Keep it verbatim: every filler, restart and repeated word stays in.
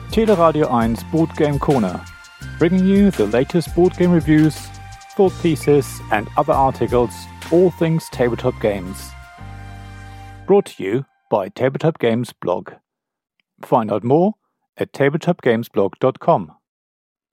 Teleradio eins Board Game Corner, bringing you the latest board game reviews, thought pieces and other articles, all things tabletop games. Brought to you by Tabletop Games Blog. Find out more at tabletop games blog dot com.